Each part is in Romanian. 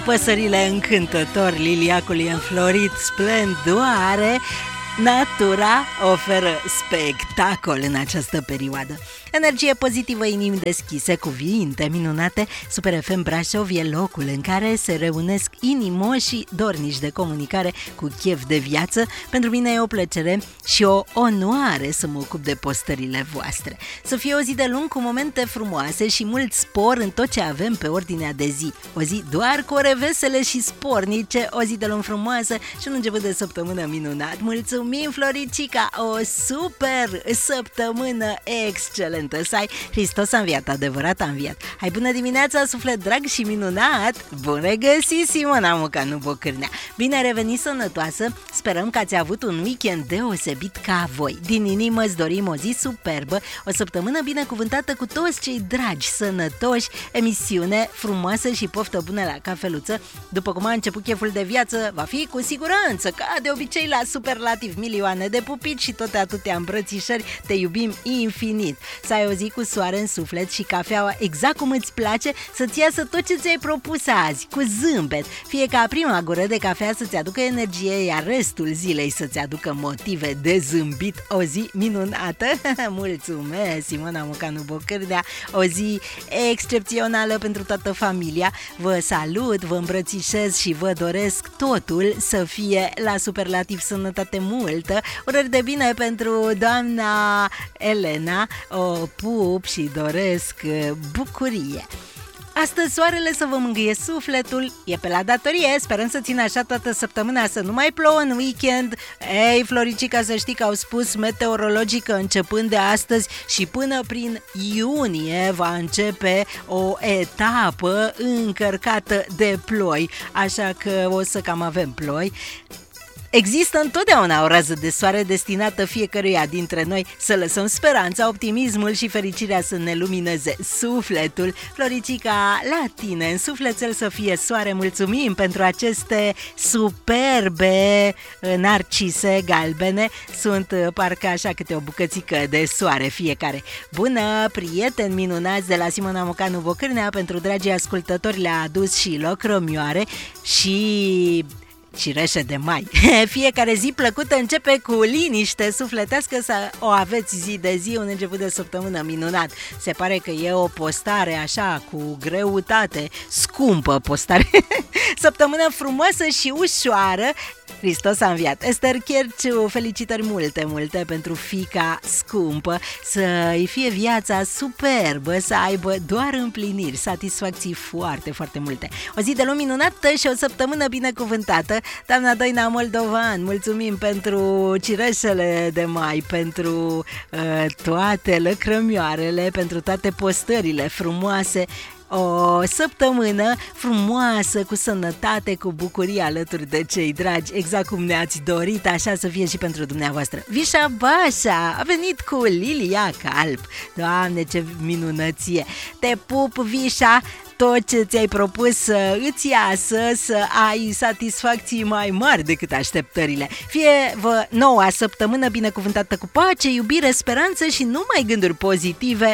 Păsările încântător, liliacul e înflorit, splendoare. Natura oferă spectacol în această perioadă. Energie pozitivă, inimi deschise, cuvinte minunate. Super FM Brașov e locul în care se reunesc inimoși dornici de comunicare cu chef de viață. Pentru mine e o plăcere și o onoare să mă ocup de postările voastre. Să fie o zi de lung cu momente frumoase și mult spor în tot ce avem pe ordinea de zi. O zi doar cu ore vesele și spornice, o zi de lung frumoasă și un început de săptămână minunat. Mulțumim, Floricica, o super săptămână excelentă să ai. Hristos a înviat, adevărat a înviat. Hai, bună dimineața, suflet drag și minunat. Bun regăsit, Simona Mucanu Bocârnea. Bine ai revenit, sănătoasă. Sperăm că ați avut un weekend deosebit ca voi. Din inimă îți dorim o zi superbă, o săptămână binecuvântată cu toți cei dragi, sănătoși, emisiune frumoasă și poftă bună la cafeluță. După cum a început cheful de viață, va fi cu siguranță, ca de obicei la superlativ, milioane de pupici și toate atâtea îmbrățișări. Te iubim infinit. Să ai o zi cu soare în suflet și cafeaua exact cum îți place, să-ți iasă tot ce ți-ai propus azi, cu zâmbet. Fie ca prima gură de cafea să-ți aducă energie, iar restul zilei să-ți aducă motive de zâmbit. O zi minunată. Mulțumesc, Simona Mucanu Bocârnea. O zi excepțională pentru toată familia. Vă salut, vă îmbrățișez și vă doresc totul să fie la superlativ, sănătate multă. Urări de bine pentru doamna Elena. O pup și doresc bucurie. Astăzi soarele să vă mângâie sufletul, e pe la datorie, sperăm să țină așa toată săptămâna, să nu mai plouă în weekend. Ei, Floricica, să știi că au spus meteorologii că începând de astăzi și până prin iunie va începe o etapă încărcată de ploi, așa că o să cam avem ploi. Există întotdeauna o rază de soare destinată fiecăruia dintre noi să lăsăm speranța, optimismul și fericirea să ne lumineze sufletul. Floricica, la tine, în sufletel să fie soare, mulțumim pentru aceste superbe narcise galbene. Sunt parcă așa câte o bucățică de soare fiecare. Bună, prieteni minunați de la Simona Mucanu Bocârnea, pentru dragii ascultători le-a adus și locromioare și cireșe de mai. Fiecare zi plăcută începe cu liniște sufletească, să o aveți zi de zi, un început de săptămână minunat. Se pare că e o postare așa cu greutate, scumpă postare. Săptămână frumoasă și ușoară. Hristos a înviat. Esther Cherciu, felicitări multe pentru fiica scumpă, să-i fie viața superbă, să aibă doar împliniri, satisfacții foarte multe. O zi de lume minunată și o săptămână binecuvântată. Doamna Doina Moldovan, mulțumim pentru cireșele de mai, pentru toate lăcrămioarele, pentru toate postările frumoase. O săptămână frumoasă, cu sănătate, cu bucurie alături de cei dragi, exact cum ne-ați dorit, așa să fie și pentru dumneavoastră. Vișa Bașa a venit cu Lilia Calp. Doamne, ce minunăție! Te pup, Vișa! Tot ce ți-ai propus să îți iasă, să ai satisfacții mai mari decât așteptările. Fie vă noua săptămână binecuvântată cu pace, iubire, speranță și numai gânduri pozitive.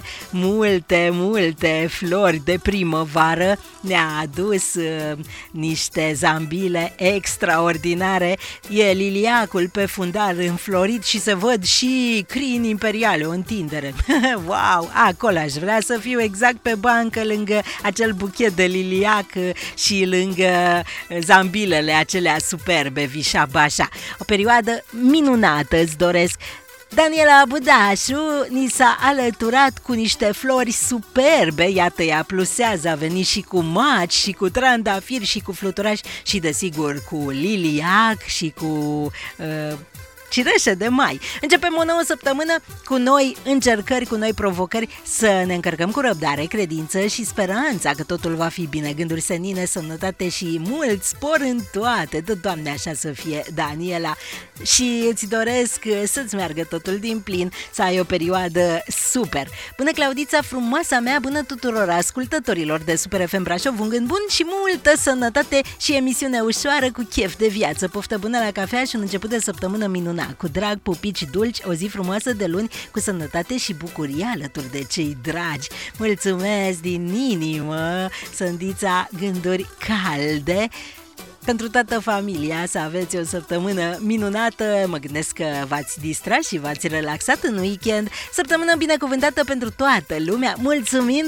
Multe flori de primăvară. Ne-a adus niște zambile extraordinare. E liliacul pe fundal înflorit și se văd și crini imperiale, o întindere. Wow, acolo aș vrea să fiu, exact pe bancă, lângă acel buchet de liliac și lângă zambilele acelea superbe, Vișa Bașa. O perioadă minunată îți doresc. Daniela Budașu ni s-a alăturat cu niște flori superbe, iată, ea plusează, a venit și cu maci și cu trandafiri și cu fluturași și desigur cu liliac și cu cireșe de mai. Începem o nouă săptămână cu noi încercări, cu noi provocări, să ne încărcăm cu răbdare, credință și speranța că totul va fi bine, gânduri senine, sănătate și mult spor în toate. Dă, Doamne, așa să fie, Daniela. Și îți doresc să-ți meargă totul din plin, să ai o perioadă super. Bună, Claudița, frumoasa mea, bună tuturor ascultătorilor de Super FM Brașov, un gând bun și multă sănătate și emisiune ușoară cu chef de viață. Poftă bună la cafea și un început de săptămână minunat. săptămâna. Cu drag, pupici dulci, o zi frumoasă de luni, cu sănătate și bucurie alături de cei dragi. Mulțumesc din inimă, Sândița, gânduri calde pentru toată familia, să aveți o săptămână minunată. Mă gândesc că v-ați distrat și v-ați relaxat în weekend. Săptămână binecuvântată pentru toată lumea. Mulțumim